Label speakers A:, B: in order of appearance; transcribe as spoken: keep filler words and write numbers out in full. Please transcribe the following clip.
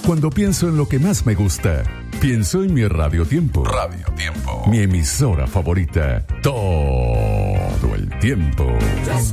A: Cuando pienso en lo que más me gusta, pienso en mi Radio Tiempo.
B: Radio Tiempo.
A: Mi emisora favorita. Todo el tiempo.
C: Just